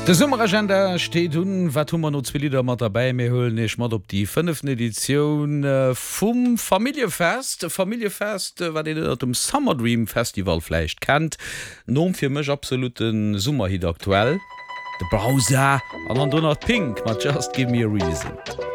De Sommeragenda steht hun wat man no 2 Lieder mat dabei mir hullen ich mat op die 5. Edition vum Familiefest wat dem Summer Dream Festival fleicht kennt nom fir mech absoluten Summerhit aktuell de Browser an Donald Pink mat just give me a reason.